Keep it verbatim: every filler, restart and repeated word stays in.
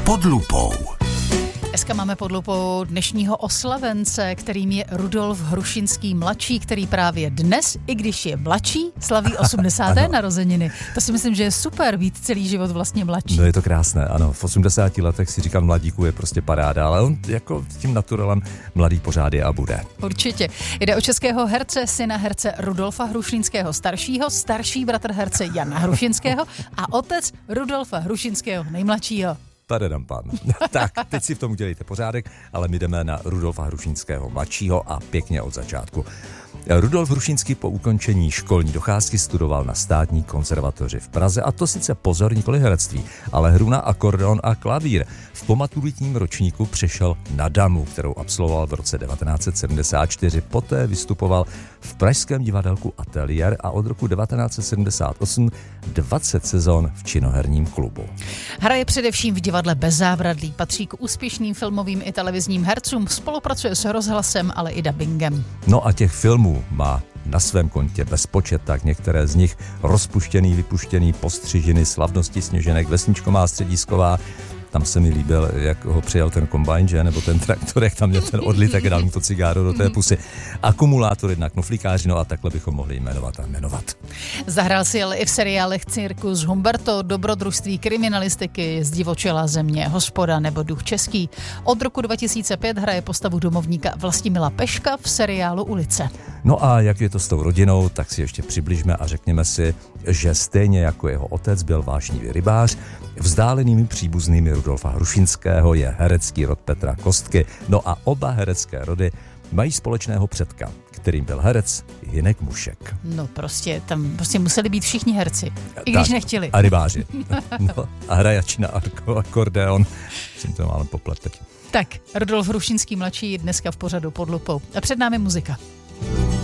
Pod lupou. Dneska máme pod lupou dnešního oslavence, kterým je Rudolf Hrušinský mladší, který právě dnes, i když je mladší, slaví osmdesáté narozeniny. To si myslím, že je super být celý život vlastně mladší. No je to krásné, ano. V osmdesáti letech si říkám, mladíku je prostě paráda, ale on jako tím naturelem mladý pořád je a bude. Určitě. Jde o českého herce, syna herce Rudolfa Hrušinského staršího, starší bratr herce Jana Hrušinského a otec Rudolfa Hrušinského nejmladšího. Tadadam, pán. Tak, teď si v tom udělejte pořádek, ale my jdeme na Rudolfa Hrušinského mladšího a pěkně od začátku. Rudolf Hrušinský po ukončení školní docházky studoval na státní konzervatoři v Praze, a to sice pozor, nikoli herectví, ale hru na akordeon a klavír. V pomaturitním ročníku přešel na damu, kterou absolvoval v roce devatenáct set sedmdesát čtyři. Poté vystupoval v pražském divadelku Ateliér a od roku devatenáct set sedmdesát osm dvacet sezon v činoherním klubu. Hraje především v divadle Bez zábradlí, patří k úspěšným filmovým i televizním hercům, spolupracuje s rozhlasem, ale i dabingem. No a těch filmů má na svém kontě bezpočet, tak některé z nich rozpuštěný, vypuštěný, postřižiny, Slavnosti sněženek, Vesničko má středisková. Tam se mi líbil, jak ho přijal ten kombajn, že? Nebo ten traktor, jak tam měl ten odlitek, dal mu to cigáro do té pusy. Akumulátor jednak, knoflíkáři, no a takhle bychom mohli jmenovat a jmenovat. Zahrál si ale i v seriálech Cirkus Humberto, Dobrodružství kriminalistiky, Zdivočelá země, Hospoda nebo Duch český. Od roku dva tisíce pět hraje postavu domovníka Vlastimila Peška v seriálu Ulice. No a jak je to s tou rodinou, tak si ještě přibližme a řekněme si, že stejně jako jeho otec byl vášnivý rybář, vzdálenými příbuznými Rudolfa Hrušinského je herecký rod Petra Kostky. No a oba herecké rody mají společného předka, kterým byl herec Hynek Mušek. No prostě, tam prostě museli být všichni herci, i když tak, nechtěli. A rybáři. No, a hrajači na akordeon. Jsem to málem poplet teď. Tak, Rudolf Hrušinský mladší dneska v pořadu Pod lupou. A před námi muzika.